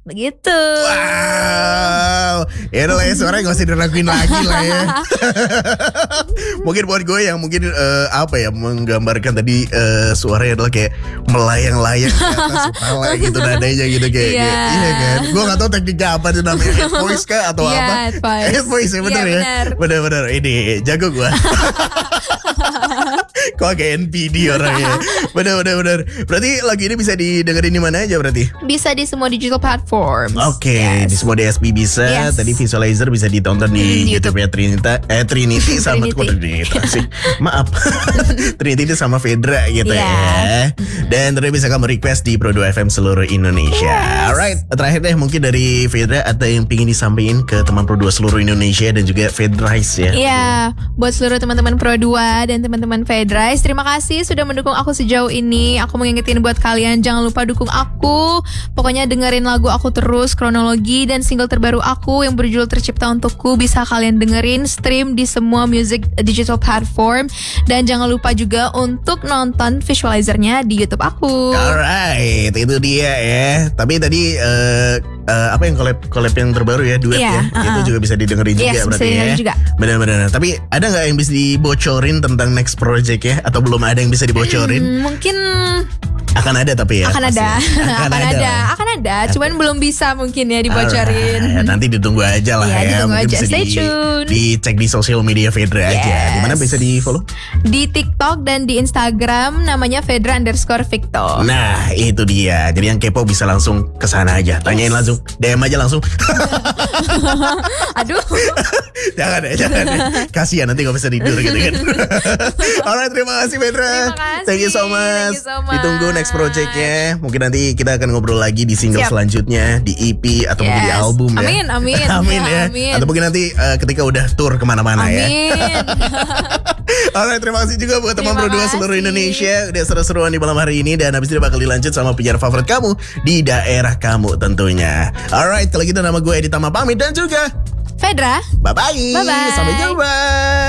Begitu. Wow. Ya udah lah ya, suaranya gak usah diraguin lagi lah ya. Mungkin buat gue yang mungkin menggambarkan tadi suaranya adalah kayak melayang-layang ke atas kepala gitu nadanya gitu kayak iya kan. Gue gak tahu tekniknya apa itu namanya, head voice kah atau apa? Head voice ya bener ya. Bener ini jago gue. Kok kayak NPD orangnya. Bener. Berarti lagu ini bisa didengerin di mana aja berarti? Bisa di semua digital platform. Oke, di semua DSP bisa. Tadi Visualizer bisa ditonton di YouTube-nya Trinity sama Trinity sih. Maaf. Trinity itu sama Fedra gitu ya. Dan terus bisa kamu request di Pro2 FM seluruh Indonesia. Alright, terakhir deh mungkin dari Fedra ada yang pingin disampaikan ke teman Pro2 seluruh Indonesia dan juga Fedrice ya. Iya, buat seluruh teman-teman Pro2 dan teman-teman Fedrice, terima kasih sudah mendukung aku sejauh ini. Aku mau ngingetin buat kalian, jangan lupa dukung aku. Pokoknya dengerin lagu aku terus, Kronologi dan single terbaru aku yang berjudul Tercipta Untukku bisa kalian dengerin, stream di semua music digital platform. Dan jangan lupa juga untuk nonton Visualizernya di YouTube aku. Alright, itu dia ya. Tapi tadi apa yang collab yang terbaru ya, duet itu juga bisa didengerin juga berarti ya. Benar-benar. Tapi ada nggak yang bisa dibocorin tentang next project ya? Atau belum ada yang bisa dibocorin? Mungkin akan ada tapi ya. Akan ada. Cuman belum bisa mungkin ya dibocorin. Nanti ditunggu aja lah ya. Ditunggu mungkin aja. bisa Stay tune. Dicek di sosial media Fedra aja. Di mana bisa di follow? Di TikTok dan di Instagram namanya Fedra_Victo. Nah itu dia. Jadi yang kepo bisa langsung kesana aja. Tanyain langsung, DM aja langsung. Aduh. Jangan ya. Kasihan nanti gak bisa tidur gitu kan. Alright, terima kasih Fedra. Thank you so much. Ditunggu next projectnya. Mungkin nanti kita akan ngobrol lagi di single selanjutnya, di EP atau mungkin di album ya. Amin ya. Atau mungkin nanti ketika udah tour kemana-mana ya. Alright, terima kasih juga buat teman Pro2 seluruh Indonesia. Udah seru-seruan di malam hari ini. Dan habis ini bakal dilanjut sama penyiar favorit kamu di daerah kamu tentunya. Alright, kalau gitu nama gue Edi Tama pamit dan juga Fedra. Bye-bye. Sampai jumpa.